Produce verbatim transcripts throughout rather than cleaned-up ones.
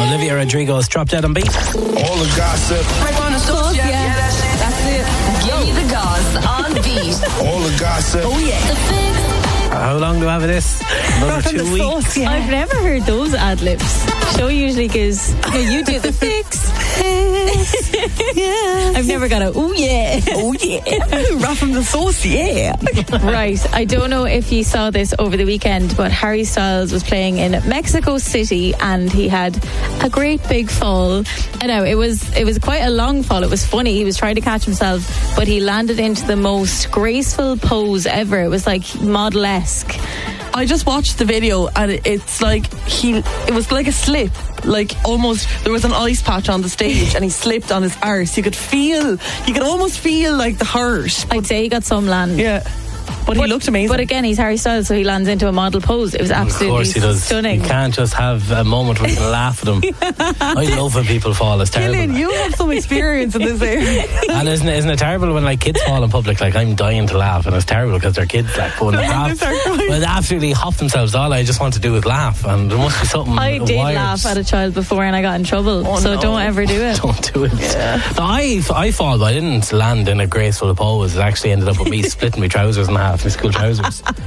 Olivia Rodrigo's Drop Dead on Beat. All the gossip. Sauce, yeah. yeah, that's it. That's it. Give you the goss on Beat. All the gossip. Oh yeah. The fix. How long do I have of this? Another two weeks. Sauce, yeah. I've never heard those ad libs. Show usually goes, no, you do the fix. Yeah. I've never got a oh yeah. Oh yeah. Rap from the sauce, yeah. Right. I don't know if you saw this over the weekend, but Harry Styles was playing in Mexico City and he had a great big fall. I know it was it was quite a long fall. It was funny. He was trying to catch himself, but he landed into the most graceful pose ever. It was like model-esque. I just watched the video and it's like he it was like a slip, like almost there was an ice patch on the stage and he slipped on his arse. You could feel you could almost feel like the hurt. I'd say he got some land. Yeah. But, but he looked amazing. But again, he's Harry Styles, so he lands into a model pose. It was absolutely Of course he does. stunning. You can't just have a moment where you can laugh at him. I love when people fall. It's terrible. Killian, you have some experience in this area. And isn't it, isn't it terrible when like kids fall in public? Like I'm dying to laugh, and it's terrible because they're kids. Like when they laugh, when they absolutely hop themselves. All I just want to do is laugh, and there must be something. I did wired. laugh at a child before, and I got in trouble. Oh, so no. don't ever do it. Don't do it. Yeah. No, I I fall, but I didn't land in a graceful pose. It actually ended up with me splitting my trousers in half, my school trousers.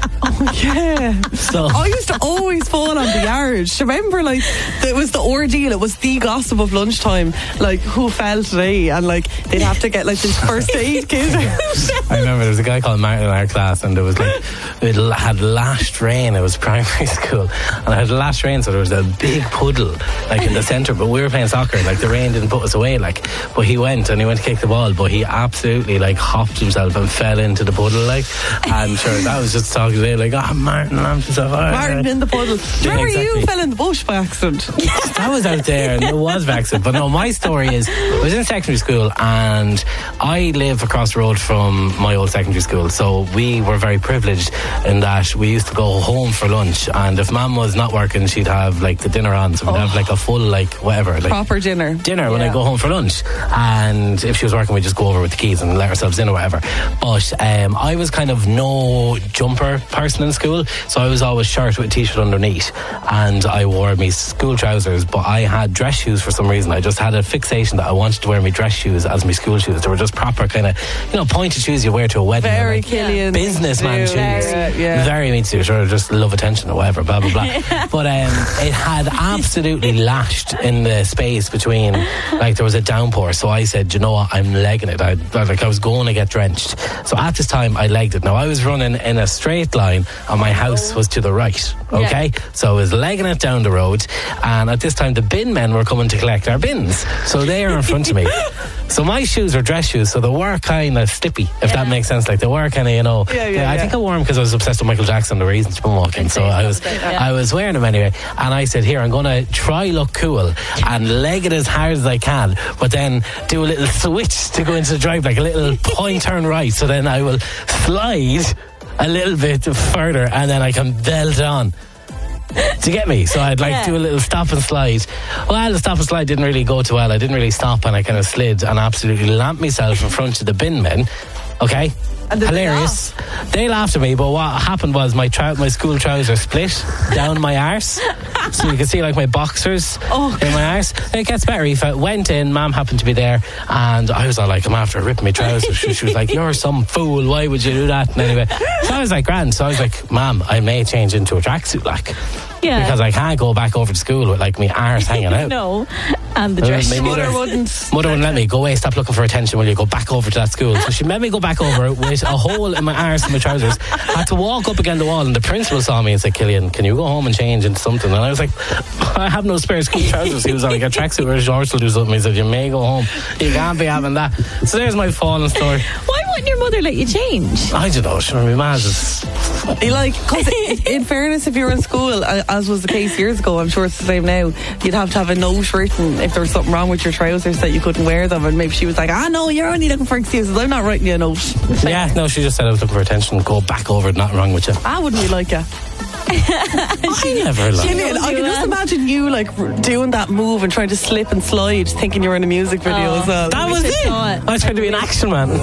Oh yeah. So I used to always fall on the yard. Do you remember, like, it was the ordeal. It was the gossip of lunchtime. Like, who fell today? And like, they'd have to get like this first aid kit. I remember there was a guy called Martin in our class, and there was like it had lashed rain. It was primary school, and it had lashed rain, so there was a big puddle like in the centre. But we were playing soccer, like the rain didn't put us away. Like, but he went and he went to kick the ball, but he absolutely like hopped himself and fell into the puddle. Like, and sure, that was just talking today. Like, oh, Martin, I'm just oh, Martin in the puddle. Do you remember exactly. you fell in the bush by accident? That was out there, and it was vexing. But no, my story is I was in secondary school, and I live across the road from my old secondary school, so we were very privileged in that we used to go home for lunch, and if Mum was not working, she'd have like the dinner on, so we'd oh. have like a full like whatever like proper dinner dinner when yeah. I go home for lunch. And if she was working, we'd just go over with the keys and let ourselves in or whatever. But um, I was kind of no jumper person in school, so I was always shirt with a t-shirt underneath, and I wore me school trousers, but I had dress shoes for some reason. I just had a fixation that I wanted to wear my dress shoes as my school shoes. They were just proper kind of, you know, pointed shoes you wear to a wedding. Very like Killian. Businessman shoes. Very, yeah. Very me too. Sure, just love attention or whatever, blah, blah, blah. But um, it had absolutely lashed in the space between, like there was a downpour, so I said, you know what, I'm legging it. I, like I was going to get drenched. So at this time, I legged it. Now I was running in a straight line, and my house was to the right, okay? Yeah. So I was legging it down the road, and at this time the bin men were coming to collect our bins, so they are in front of me. So my shoes were dress shoes, so they were kind of slippy, if yeah. that makes sense. Like they were kind of, you know, yeah, yeah, I yeah. think I wore them because I was obsessed with Michael Jackson, the reasons for walking. So I was, yeah. I was wearing them anyway, and I said, here, I'm going to try look cool and leg it as hard as I can, but then do a little switch to go into the drive, like a little point turn right, so then I will slide a little bit further, and then I can belt on to get me. So I'd like yeah. do a little stop and slide. Well, the stop and slide didn't really go too well. I didn't really stop, and I kind of slid and absolutely lamped myself in front of the bin men. Okay? Hilarious. They, laugh? they laughed at me, but what happened was my trou- my school trousers split down my arse. So you can see like my boxers oh, in my arse. It gets better. If I went in, Mum happened to be there, and I was all like, I'm after ripping my trousers. she, she was like, you're some fool, why would you do that? And anyway, so I was like, grand. So I was like, Mum, I may change into a tracksuit, like, yeah. because I can't go back over to school with like my arse hanging out. No, and the dress. Uh, mother wouldn't. Mother wouldn't let me go away. Stop looking for attention. Will you go back over to that school? So she made me go back over with a hole in my arse and my trousers. I had to walk up against the wall, and the principal saw me and said, Killian, can you go home and change into something? And I was like, I have no spare school trousers. He was like, a tracksuit or George will do something. He said, you may go home. You can't be having that. So there's my falling story. Why wouldn't your mother let you change? I don't know. Sure, my mad is. Like, because in fairness, if you were in school, as was the case years ago, I'm sure it's the same now, you'd have to have a note written if there was something wrong with your trousers that you couldn't wear them, and maybe she was like, ah no, you're only looking for excuses, I'm not writing you a note. Yeah, no, she just said I was looking for attention. Go back over it, nothing wrong with you. I wouldn't be like you. I never liked Killian, I can just imagine you like doing that move and trying to slip and slide thinking you were in a music video oh, as well. That was it. I was trying to be an action man.